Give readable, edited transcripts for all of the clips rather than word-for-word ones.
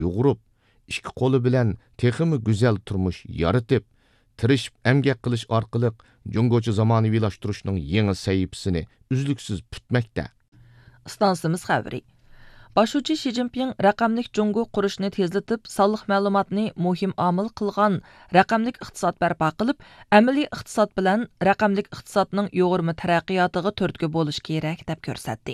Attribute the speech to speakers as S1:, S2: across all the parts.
S1: uyg'urib, ikki qo'li bilan texmi go'zal turmush yaratib, tirishib emgak qilish orqali jungochi zamonaviylashtırishning yangi sahifasini uzluksiz putmoqda.
S2: Stansimiz xabari. Başuchi Xi Jinping raqamlik jungo qurishni tezlatib, sonliq ma'lumotni muhim omil qilgan raqamlik iqtisod barpo qilib, amaliy iqtisod bilan raqamlik iqtisodning yo'g'irma taraqqiyotiga turtki bo'lish kerak deb ko'rsatdi.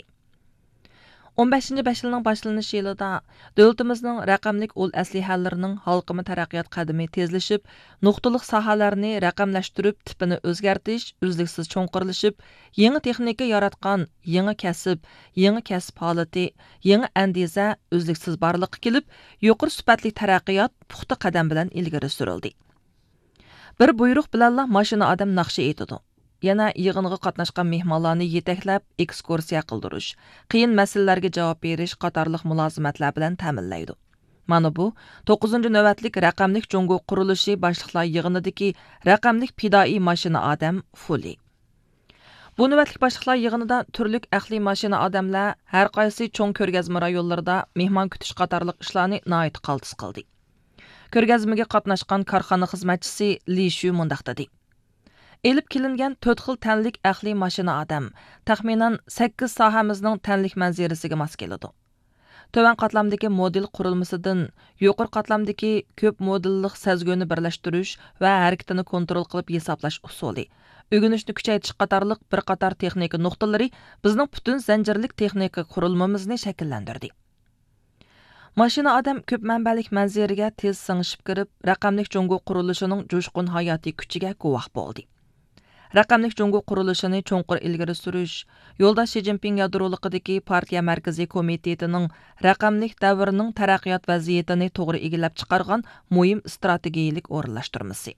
S2: 15-5 yilning boshlanish yilida davlatimizning raqamlik ul aslihalarining halqimi taraqqiyot qadami tezlashib, nuqtaliq sohalarni raqamlashtirib, tipini o'zgartirish uzluksiz cho'nqirilishib, yangi texnika yaratgan yangi kasb holati, yangi andiza uzluksiz borliqqa kelib, yuqori sifatli taraqqiyot puxta qadam bilan ilgari surildi. Bir buyruq bilanla mashina odam naqshi etadi. Yana yig'inga qatnashgan mehmonlarni yetaklab ekskursiya qildirish, qiyin masalalarga javob berish qatorliq mulozimatlar bilan ta'minlaydi. Mana bu 9-navbatlik raqamlik jungo qurilishi boshliqlar yig'inidagi raqamlik pidoi mashina odam Fuli. Bu navbatlik boshliqlar yig'inida turlik aqliy mashina odamlar har qaysi cho'ng ko'rgazma rayonlarida mehmon kutish qatorliq ishlarni noit qaltis qildi. Ko'rgazmaga qatnashgan korxona xizmatchisi Li Shu mundaq dedi: Elib kelingan 4 xil tanlik aqliy mashina odam taxminan 8 sohamizning tanlik manzarasiga mos keladi. Töven qatlamdagi model qurilmasidan yuqori qatlamdagi ko'p modellik sezguni birlashtirish va harakatini kontrol qilib hisoblash usuli, o'rganishni kuchaytirish qatorliq bir qator texnika nuqtalari bizning butun zanjirlik texnika qurilmamizni shakllantirdi. Mashina odam ko'p manbalik manzaraga tez singishib kirib, raqamlik jungo qurilishining jo'shqin hayotiy kuchiga guvoh bo'ldi. Raqamlik jungo qurilishini cho'nqur ilgari surish, yo'ldosh Xi Jinping yadroliqidagi partiya markaziy komitetining raqamlik davrining taraqqiyot vaziyatini to'g'ri egallab chiqargan muhim strategiyalik o'rinlashtirmasi.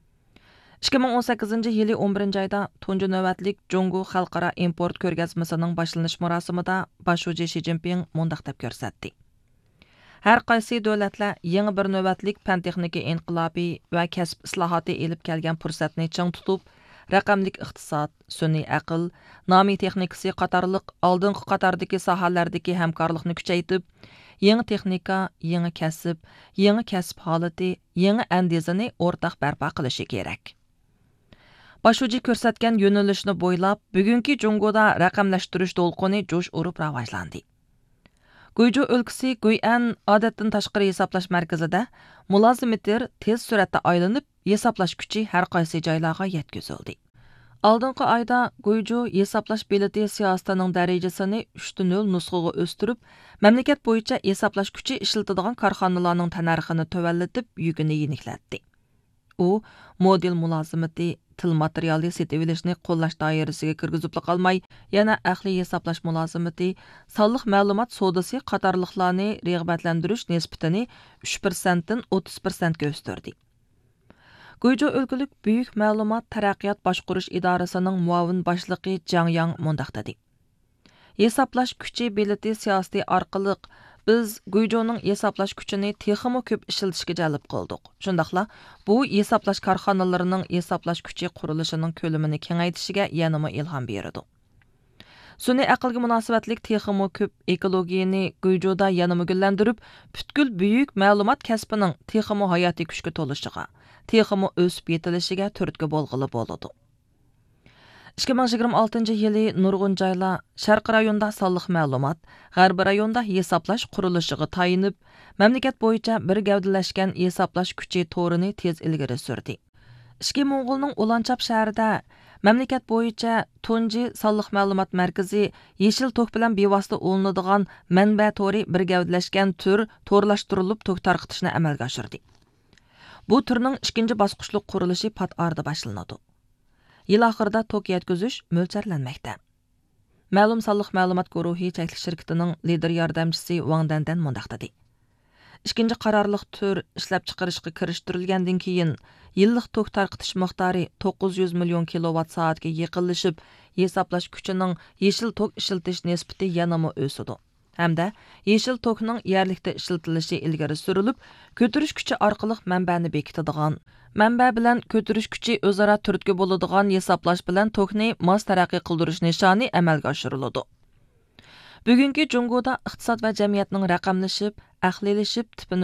S2: 2018-yili 11-oyda tunji navbatlik jungo xalqaro import ko'rgazmasining boshlanish marosimida Başuchi Xi Jinping mundaq deb ko'rsatdi: Har qaysi davlatlar yangi bir navbatlik fan texnika inqilobi va kasb islohoti elib kelgan fursatni ching tutib, raqamlik iqtisod, sun'iy aql, nomiy texnikasi qatorliq oldingi qatordagi sohalardagi hamkorlikni kuchaytirib, yangi texnika, yangi kasb holati, yangi andizani o'rtaq barpo qilishi kerak. Başuchi ko'rsatgan yo'nalishni bo'ylab, bugungi jungoda raqamlashtirish to'lqini jo'sh urib rivojlandi. Guyju o'lkasi Guy'an odatdan tashqari hisoblash markazida mulozimatlar tez suratda aylanib, hisoblash kuchi har qaysi joylarga yetkazildi. Oldingi oyda Guyju hisoblash bileti siyosatining darajasini 3.0 nusxaga o'stirib, mamlakat bo'yicha hisoblash kuchi ishlatadigan korxonalarning tanarxini tuvallatib, yukini yeniklatdi. U model mulozimati til materiali setib olishni qo'llash doirasiga kirgizib qolmay, yana aqliy hisoblash mulozimati, sonliq ma'lumot sodasi qatorliqlarni rag'batlantirish nisbatini 3% dan 30% ga o'stirdi. Guyju o'lkalik buyuk ma'lumot taraqqiyot boshqarish idorasining muavin boshlig'i Jang Yang mundaq dedi: Hisoblash kuchi bileti siyosati orqali biz Guyjuning hisoblash kuchini texmo ko'p ishlatishga jalb qildik. Shundaqla bu hisoblash korxonalarining hisoblash kuchi qurilishining ko'lamini kengaytirishiga yanama ilhom beradi. Sun'iy aqlga munosabatlik texmo ko'p ekologiyani Guyjuda yanama gullantirib, butkul buyuk ma'lumot kasbining texmo hayotiy kuchga to'lishiga, texmo o'sib yetilishiga turtki bo'lg'ili bo'ladi. 2026-yili nurg'un joylar Sharq rayonida sonliq ma'lumot, G'arb rayonida hisoblash qurilishiga tayinib, mamlakat bo'yicha bir gavdalashgan hisoblash kuchi to'rini tez ilgari surdi. Ishki Mo'ng'ulning Ulanchab shahrida mamlakat bo'yicha tunji sonliq ma'lumot markazi yeshil tok bilan bevosita o'linadigan manba to'ri bir gavdalashgan tur to'rlashtirilib tok tarqitishni amalga oshirdi. Bu turning ikkinchi bosqichli qurilishi pat orada boshlanadi. Yil oxirida tok yetkazish mo'ljallanmoqda. Ma'lum sonliq ma'lumot guruhi cheklik shirkatining lider yordamchisi Wang Dandan mundaq dedi: Ikkinchi qarorliq tur ishlab chiqarishga kirishtirilgandan keyin yillik tok tarqitish miqdori 900 million kilovat soatga yaqinlashib, hisoblash kuchining yeshil tok ishlatish nisbati yanama o'sadi. Hamda yeshil tokning yerlikda ishlatilishi ilgari surilib, ko'tirish kuchi orqali manbani bekitadigan, manba bilan ko'tirish kuchi o'zaro turtki bo'ladigan hisoblash bilan tokni mos taraqqiy qildirish nishoni amalga oshiriladi. Bugungi jungoda iqtisod va jamiyatning raqamlashib, aqliylashib tipini